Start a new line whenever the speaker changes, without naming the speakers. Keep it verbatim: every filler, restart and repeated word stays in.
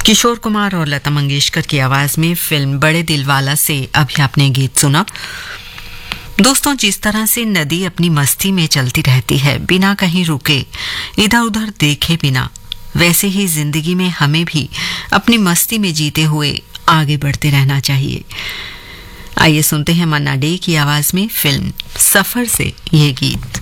किशोर कुमार और लता मंगेशकर की आवाज में फिल्म बड़े दिलवाला से अभी आपने गीत सुना। दोस्तों, जिस तरह से नदी अपनी मस्ती में चलती रहती है बिना कहीं रुके, इधर उधर देखे बिना, वैसे ही जिंदगी में हमें भी अपनी मस्ती में जीते हुए आगे बढ़ते रहना चाहिए। आइए सुनते हैं मन्ना डे की आवाज में फिल्म सफर से ये गीत।